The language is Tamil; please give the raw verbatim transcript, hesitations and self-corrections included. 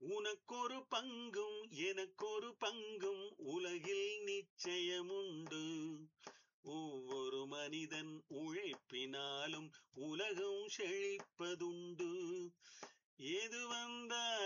உனக்கொரு பங்கும் எனக்கொரு பங்கும் உலகில் நிச்சயமுண்டு. ஒவ்வொரு மனிதன் உழைப்பினாலும் உலகம் செழிப்பதுண்டு. எது வந்தாலும்